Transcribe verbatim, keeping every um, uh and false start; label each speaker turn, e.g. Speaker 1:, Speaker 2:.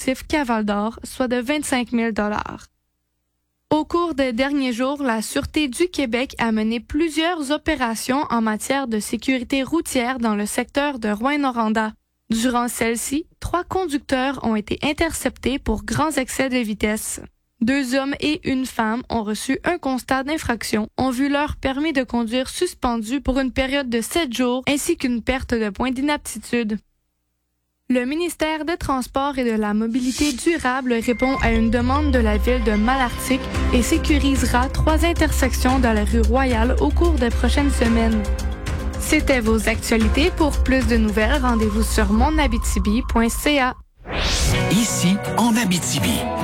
Speaker 1: sportif qu'à Val-d'Or, soit de vingt-cinq mille dollars. Au cours des derniers jours, la Sûreté du Québec a mené plusieurs opérations en matière de sécurité routière dans le secteur de Rouyn-Noranda. Durant celle-ci, trois conducteurs ont été interceptés pour grands excès de vitesse. Deux hommes et une femme ont reçu un constat d'infraction, ont vu leur permis de conduire suspendu pour une période de sept jours ainsi qu'une perte de points d'inaptitude. Le ministère des Transports et de la Mobilité durable répond à une demande de la ville de Malartic et sécurisera trois intersections dans la rue Royale au cours des prochaines semaines. C'était vos actualités. Pour plus de nouvelles, rendez-vous sur mon abitibi point c a.
Speaker 2: Ici, en Abitibi,